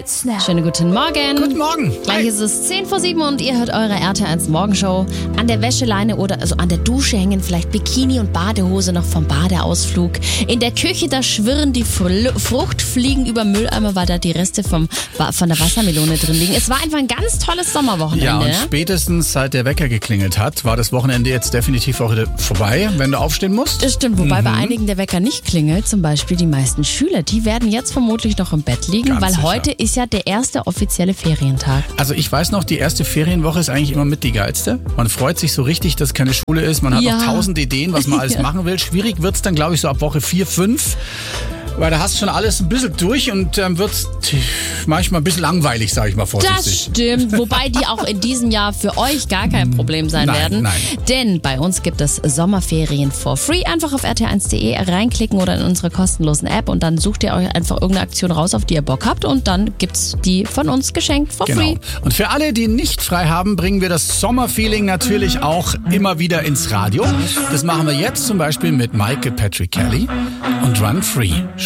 Schönen guten Morgen. Guten Morgen. Gleich ist es 6:50 und ihr hört eure RTL1 Morgenshow. An der Wäscheleine oder also an der Dusche hängen vielleicht Bikini und Badehose noch vom Badeausflug. In der Küche, da schwirren die Fruchtfliegen über Mülleimer, weil da die Reste von der Wassermelone drin liegen. Es war einfach ein ganz tolles Sommerwochenende. Ja, und spätestens seit der Wecker geklingelt hat, war das Wochenende jetzt definitiv auch wieder vorbei, wenn du aufstehen musst. Das stimmt, wobei bei einigen der Wecker nicht klingelt. Zum Beispiel die meisten Schüler, die werden jetzt vermutlich noch im Bett liegen, Ganz weil sicher. heute ist ja der erste offizielle Ferientag. Also ich weiß noch, die erste Ferienwoche ist eigentlich immer mit die geilste. Man freut sich so richtig, dass keine Schule ist. Man hat Ja. noch 1000 Ideen, was man alles machen will. Schwierig wird's dann, glaube ich, so ab Woche 4, 5. Weil da hast du schon alles ein bisschen durch und wird's manchmal ein bisschen langweilig, sage ich mal vorsichtig. Das stimmt, wobei die auch in diesem Jahr für euch gar kein Problem sein werden. Nein. Denn bei uns gibt es Sommerferien for free. Einfach auf rtl1.de reinklicken oder in unsere kostenlosen App und dann sucht ihr euch einfach irgendeine Aktion raus, auf die ihr Bock habt und dann gibt's die von uns geschenkt for free. Genau. Und für alle, die nicht frei haben, bringen wir das Sommerfeeling natürlich auch immer wieder ins Radio. Das machen wir jetzt zum Beispiel mit Michael Patrick Kelly und Run Free.